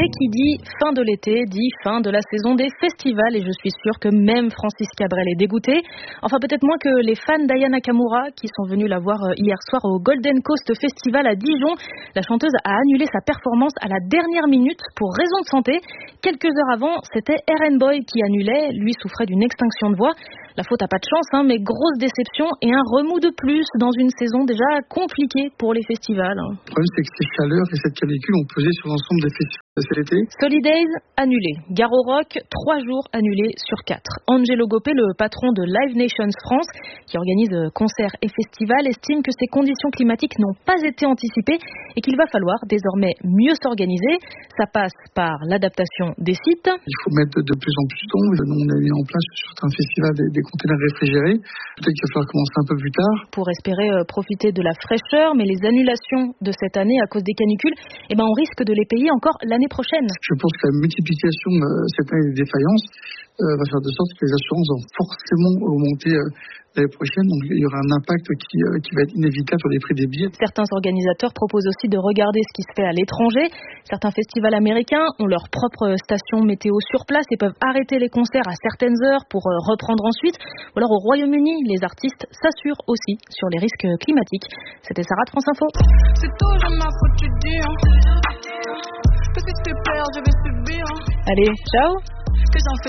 Et qui dit fin de l'été, dit fin de la saison des festivals. Et je suis sûre que même Francis Cabrel est dégoûté. Enfin, peut-être moins que les fans d'Aya Nakamura qui sont venus la voir hier soir au Golden Coast Festival à Dijon. La chanteuse a annulé sa performance à la dernière minute pour raison de santé. Quelques heures avant, c'était Eren Boy qui annulait. Lui souffrait d'une extinction de voix. La faute a pas de chance, mais grosse déception et un remous de plus dans une saison déjà compliquée pour les festivals. Le problème, c'est que ces chaleurs et cette canicule ont pesé sur l'ensemble des festivals cet été. Solidays annulé. Garo Rock, 3 jours annulés sur 4. Angelo Gopé, le patron de Live Nations France, qui organise concerts et festivals, estime que ces conditions climatiques n'ont pas été anticipées et qu'il va falloir désormais mieux s'organiser. Ça passe par l'adaptation des sites. Il faut mettre de plus en plus d'ombre. Nous, on a mis en place sur certains festivals des containers réfrigérés. Peut-être qu'il va falloir commencer un peu plus tard. Pour espérer profiter de la fraîcheur, mais les annulations de cette année à cause des canicules, on risque de les payer encore l'année prochaine. Je pense que la multiplication cette année des défaillances va faire de sorte que les assurances vont forcément augmenter l'année prochaine. Donc il y aura un impact qui va être inévitable sur les prix des billets. Certains organisateurs proposent aussi de regarder ce qui se fait à l'étranger. Certains festivals américains ont leur propre station météo sur place et peuvent arrêter les concerts à certaines heures pour reprendre ensuite. Ou alors au Royaume-Uni, les artistes s'assurent aussi sur les risques climatiques. C'était Sarah de France Info. C'est toujours ma faute, tu dis. Que si tu perds, je vais subir. Allez, ciao. Que j'en fais